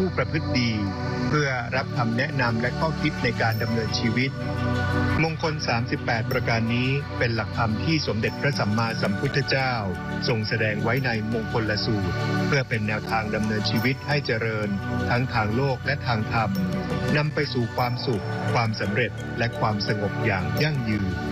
ผู้ประพฤติดีเพื่อรับคำแนะนำและข้อคิดในการดำเนินชีวิตมงคล38ประการนี้เป็นหลักธรรมที่สมเด็จพระสัมมาสัมพุทธเจ้าทรงแสดงไว้ในมงคลสูตรเพื่อเป็นแนวทางดำเนินชีวิตให้เจริญทั้งทางโลกและทางธรรมนำไปสู่ความสุขความสำเร็จและความสงบอย่างยั่งยืน